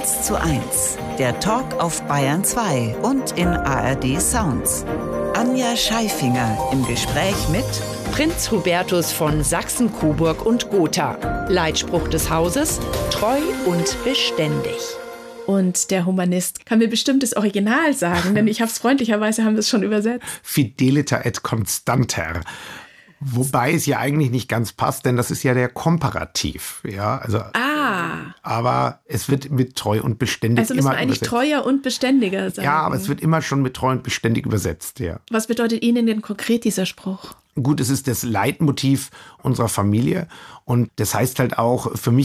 1:1, der Talk auf Bayern 2 und in ARD Sounds. Anja Scheifinger im Gespräch mit Prinz Hubertus von Sachsen-Coburg und Gotha. Leitspruch des Hauses: treu und beständig. Und der Humanist kann mir bestimmt das Original sagen, denn ich habe es freundlicherweise, haben wir es schon übersetzt. Fideliter et constanter. Wobei es ja eigentlich nicht ganz passt, denn das ist ja der Komparativ. Ja, also, aber es wird mit treu und beständig also müssen immer wir eigentlich übersetzt. Treuer und beständiger sagen. Ja, aber es wird immer schon mit treu und beständig übersetzt, ja. Was bedeutet Ihnen denn konkret dieser Spruch? Gut, es ist das Leitmotiv unserer Familie und das heißt halt auch für mich